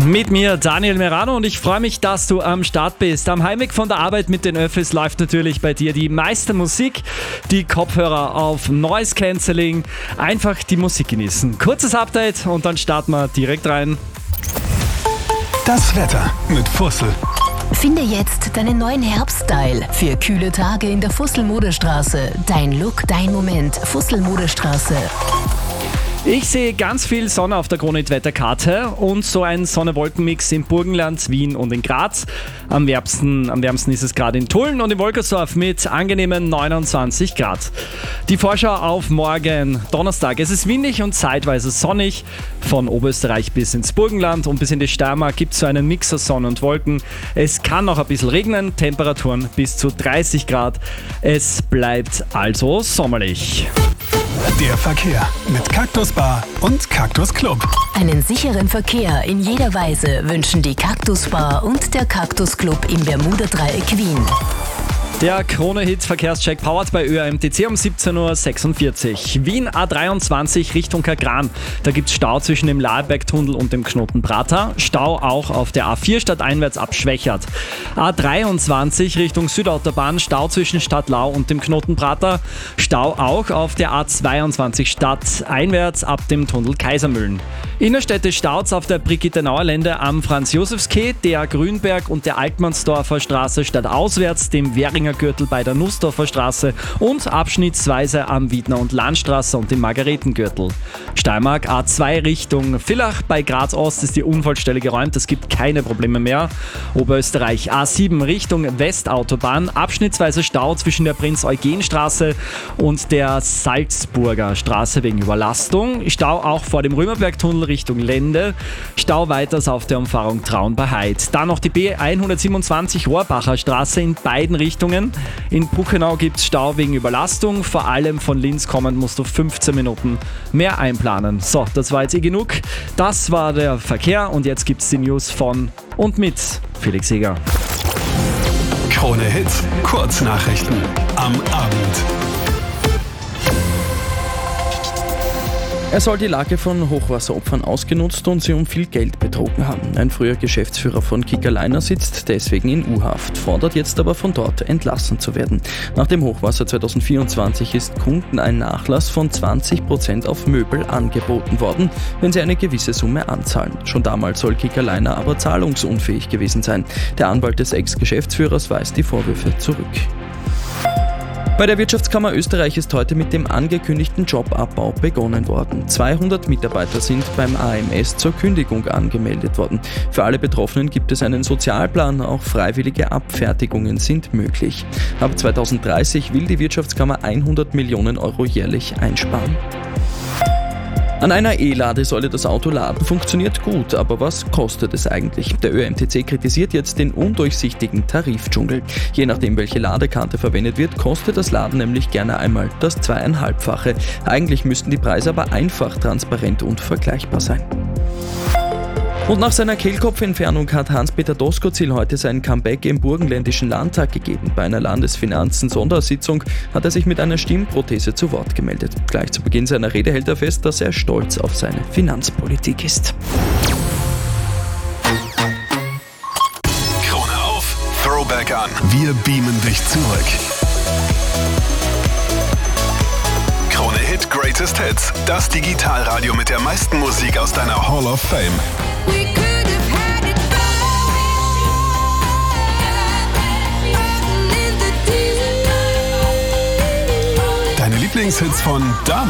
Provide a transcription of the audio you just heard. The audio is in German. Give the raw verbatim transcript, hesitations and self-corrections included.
Mit mir Daniel Merano und ich freue mich, dass du am Start bist. Am Heimweg von der Arbeit mit den Öffis läuft natürlich bei dir die meiste Musik, die Kopfhörer auf Noise Cancelling, einfach die Musik genießen. Kurzes Update und dann starten wir direkt rein. Das Wetter mit Fussel. Finde jetzt deinen neuen Herbststyle für kühle Tage in der Fussel-Modestraße. Dein Look, dein Moment. Fussel-Modestraße. Ich sehe ganz viel Sonne auf der Kronit-Wetterkarte und so ein Sonne-Wolken-Mix im Burgenland, Wien und in Graz. Am wärmsten, am wärmsten ist es gerade in Tulln und in Wolkersdorf mit angenehmen neunundzwanzig Grad. Die Vorschau auf morgen Donnerstag. Es ist windig und zeitweise sonnig. Von Oberösterreich bis ins Burgenland und bis in die Steiermark gibt es so einen Mix aus Sonne und Wolken. Es kann noch ein bisschen regnen, Temperaturen bis zu dreißig Grad. Es bleibt also sommerlich. Der Verkehr mit Cactus Bar und Cactus Club. Einen sicheren Verkehr in jeder Weise wünschen die Cactus Bar und der Cactus Club im Bermuda-Dreieck Wien. Der Krone-Hit-Verkehrscheck powered bei Ö A M T C um siebzehn Uhr sechsundvierzig. Wien A dreiundzwanzig Richtung Kagran. Da gibt es Stau zwischen dem Laerbergtunnel und dem Knoten Prater. Stau auch auf der A vier stadteinwärts ab Schwächert. A dreiundzwanzig Richtung Südautobahn. Stau zwischen Stadtlau und dem Knoten Prater. Stau auch auf der A zweiundzwanzig stadteinwärts ab dem Tunnel Kaisermühlen. Innerstädte Staus auf der Brigitte-Nauer-Lände am Franz-Josefs-Quai, der Grünberg und der Altmannsdorfer Straße stadtauswärts, dem Währinger Gürtel bei der Nussdorfer Straße und abschnittsweise am Wiedner- und Landstraße und dem Margaretengürtel. Steiermark A zwei Richtung Villach, bei Graz Ost ist die Unfallstelle geräumt, es gibt keine Probleme mehr. Oberösterreich A sieben Richtung Westautobahn, abschnittsweise Stau zwischen der Prinz-Eugen-Straße und der Salzburger Straße wegen Überlastung. Stau auch vor dem Römerbergtunnel Richtung Lende. Stau weiters auf der Umfahrung Traun bei Heid. Dann noch die B hundertsiebenundzwanzig Rohrbacher Straße in beiden Richtungen. In Buchenau gibt es Stau wegen Überlastung. Vor allem von Linz kommend musst du fünfzehn Minuten mehr einplanen. So, das war jetzt eh genug. Das war der Verkehr und jetzt gibt es die News von und mit Felix Eger. Krone Hit, Kurznachrichten am Abend. Er soll die Lage von Hochwasseropfern ausgenutzt und sie um viel Geld betrogen haben. Ein früher Geschäftsführer von Kickerliner sitzt deswegen in U-Haft, fordert jetzt aber von dort entlassen zu werden. Nach dem Hochwasser zweitausendvierundzwanzig ist Kunden ein Nachlass von zwanzig Prozent auf Möbel angeboten worden, wenn sie eine gewisse Summe anzahlen. Schon damals soll Kickerliner aber zahlungsunfähig gewesen sein. Der Anwalt des Ex-Geschäftsführers weist die Vorwürfe zurück. Bei der Wirtschaftskammer Österreich ist heute mit dem angekündigten Jobabbau begonnen worden. zweihundert Mitarbeiter sind beim A M S zur Kündigung angemeldet worden. Für alle Betroffenen gibt es einen Sozialplan, auch freiwillige Abfertigungen sind möglich. Ab zweitausenddreißig will die Wirtschaftskammer hundert Millionen Euro jährlich einsparen. An einer E-Ladesäule das Auto laden funktioniert gut, aber was kostet es eigentlich? Der Ö M T C kritisiert jetzt den undurchsichtigen Tarifdschungel. Je nachdem, welche Ladekarte verwendet wird, kostet das Laden nämlich gerne einmal das zweieinhalbfache. Eigentlich müssten die Preise aber einfach, transparent und vergleichbar sein. Und nach seiner Kehlkopfentfernung hat Hans-Peter Doskozil heute sein Comeback im Burgenländischen Landtag gegeben. Bei einer Landesfinanzen-Sondersitzung hat er sich mit einer Stimmprothese zu Wort gemeldet. Gleich zu Beginn seiner Rede hält er fest, dass er stolz auf seine Finanzpolitik ist. Krone auf, Throwback an. Wir beamen dich zurück. Krone Hit Greatest Hits. Das Digitalradio mit der meisten Musik aus deiner Hall of Fame. Deine Lieblingshits von damals.